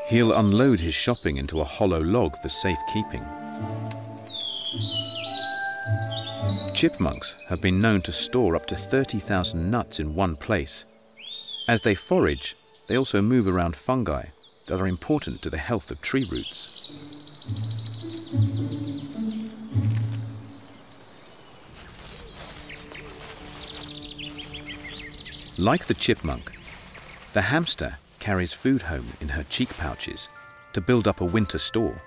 He'll unload his shopping into a hollow log for safekeeping. Chipmunks have been known to store up to 30,000 nuts in one place. As they forage, they also move around fungi that are important to the health of tree roots. Like the chipmunk, the hamster carries food home in her cheek pouches to build up a winter store.